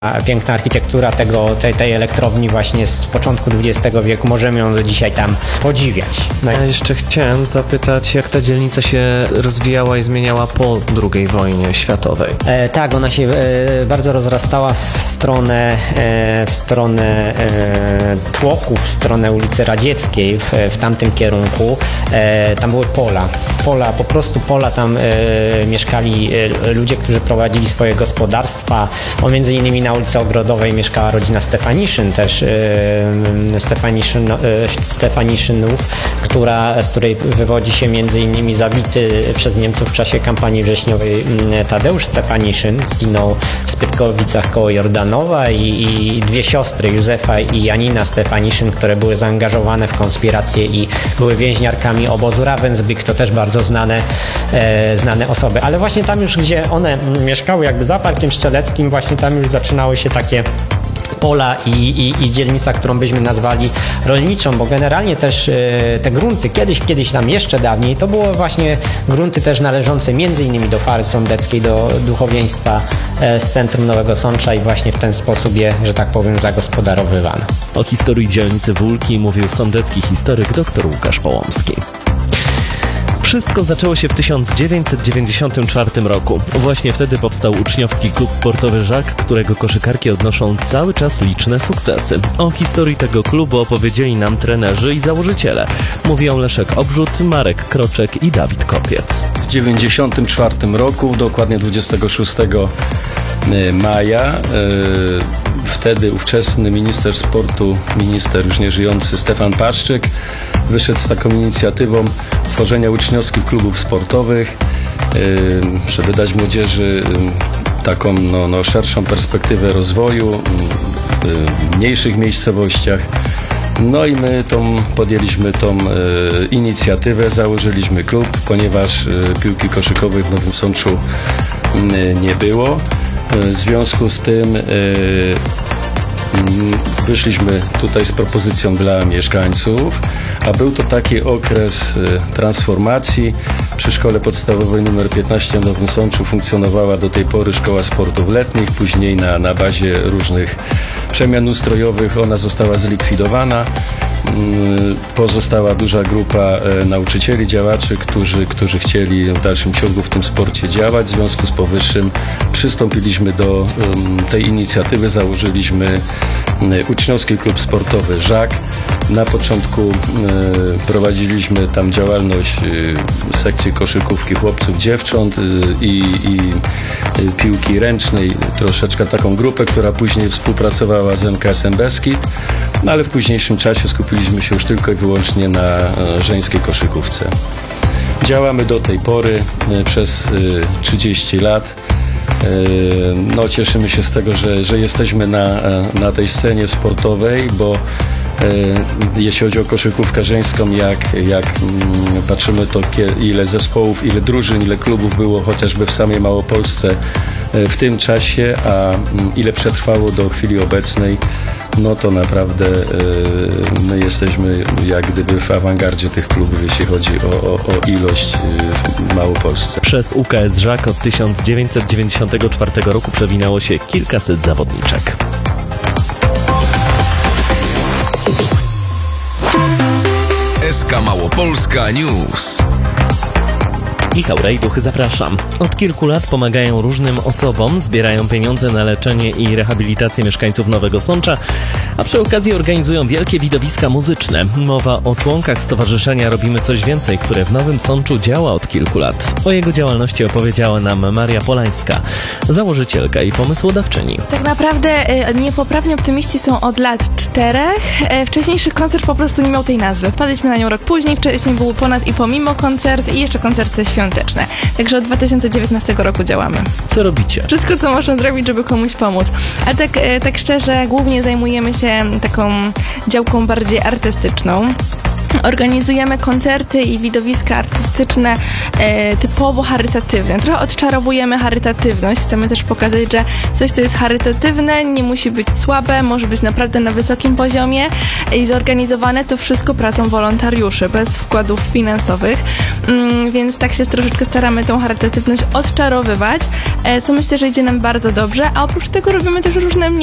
piękna architektura tej elektrowni właśnie z początku XX wieku. Możemy ją do dzisiaj tam podziwiać. No. Ja jeszcze chciałem zapytać, jak ta dzielnica się rozwijała i zmieniała po II wojnie światowej. Tak, ona się bardzo rozrastała w stronę Tłoków, w stronę ulicy Radzieckiej, w tamtym kierunku. Tam były pola, po prostu pola, tam mieszkali ludzie, którzy prowadzili swoje gospodarstwa. Między innymi na ulicy Ogrodowej mieszkała rodzina Stefaniszyn, też Stefaniszynów, z której wywodzi się między innymi zabity przez Niemców w czasie kampanii wrześniowej Tadeusz Stefaniszyn. Zginął w Spytkowicach koło Jordanowa i dwie siostry, Józefa i Janina Stefaniszyn, które były zaangażowane w konspirację i były więźniarkami obozu Ravensbrück. To też bardzo znane osoby. Ale właśnie tam już, gdzie one mieszkały, jakby za Parkiem Strzeleckim, właśnie tam już zaczynały się takie pola i dzielnica, którą byśmy nazwali rolniczą, bo generalnie też te grunty kiedyś tam jeszcze dawniej, to było właśnie grunty też należące między innymi do Fary Sądeckiej, do duchowieństwa z centrum Nowego Sącza i właśnie w ten sposób je, że tak powiem, zagospodarowywano. O historii dzielnicy Wólki mówił sądecki historyk dr Łukasz Połomski. Wszystko zaczęło się w 1994 roku. Właśnie wtedy powstał uczniowski klub sportowy Żak, którego koszykarki odnoszą cały czas liczne sukcesy. O historii tego klubu opowiedzieli nam trenerzy i założyciele. Mówią Leszek Obrzut, Marek Kroczek i Dawid Kopiec. W 1994 roku, dokładnie 26 maja, wtedy ówczesny minister sportu, minister już nieżyjący Stefan Paszczyk, wyszedł z taką inicjatywą tworzenia uczniowskich klubów sportowych, żeby dać młodzieży taką szerszą perspektywę rozwoju w mniejszych miejscowościach. No i my podjęliśmy tą inicjatywę, założyliśmy klub, ponieważ piłki koszykowej w Nowym Sączu nie było. W związku z tym wyszliśmy tutaj z propozycją dla mieszkańców, a był to taki okres transformacji. Przy szkole podstawowej nr 15 w Nowym Sączu funkcjonowała do tej pory szkoła sportów letnich, później na bazie różnych przemian ustrojowych ona została zlikwidowana. Pozostała duża grupa nauczycieli, działaczy, którzy chcieli w dalszym ciągu w tym sporcie działać. W związku z powyższym przystąpiliśmy do tej inicjatywy, założyliśmy uczniowski klub sportowy Żak. Na początku prowadziliśmy tam działalność sekcji koszykówki chłopców, dziewcząt i piłki ręcznej, troszeczkę taką grupę, która później współpracowała z MKS-em Beskid, no ale w późniejszym czasie skupiliśmy się już tylko i wyłącznie na żeńskiej koszykówce. Działamy do tej pory przez 30 lat. No, cieszymy się z tego, że jesteśmy na tej scenie sportowej, bo jeśli chodzi o koszykówkę żeńską, jak patrzymy, to ile zespołów, ile drużyn, ile klubów było chociażby w samej Małopolsce w tym czasie, a ile przetrwało do chwili obecnej, no to naprawdę my jesteśmy jak gdyby w awangardzie tych klubów, jeśli chodzi o ilość w Małopolsce. Przez UKS Żak od 1994 roku przewinęło się kilkaset zawodniczek. SK Małopolska News. Michał Rejduch, zapraszam. Od kilku lat pomagają różnym osobom, zbierają pieniądze na leczenie i rehabilitację mieszkańców Nowego Sącza, a przy okazji organizują wielkie widowiska muzyczne. Mowa o członkach Stowarzyszenia Robimy Coś Więcej, które w Nowym Sączu działa od kilku lat. O jego działalności opowiedziała nam Maria Polańska, założycielka i pomysłodawczyni. Tak naprawdę Niepoprawni Optymiści są od lat 4. Wcześniejszy koncert po prostu nie miał tej nazwy. Wpadliśmy na nią rok później, wcześniej był Ponad i Pomimo koncert i jeszcze koncerty świąteczne. Także od 2019 roku działamy. Co robicie? Wszystko, co można zrobić, żeby komuś pomóc. Ale tak szczerze, głównie zajmujemy się taką działką bardziej artystyczną. organizujemy koncerty i widowiska artystyczne typowo charytatywne. Trochę odczarowujemy charytatywność. Chcemy też pokazać, że coś, co jest charytatywne, nie musi być słabe, może być naprawdę na wysokim poziomie i zorganizowane to wszystko pracą wolontariuszy, bez wkładów finansowych. Więc tak się troszeczkę staramy tą charytatywność odczarowywać, co myślę, że idzie nam bardzo dobrze, a oprócz tego robimy też różne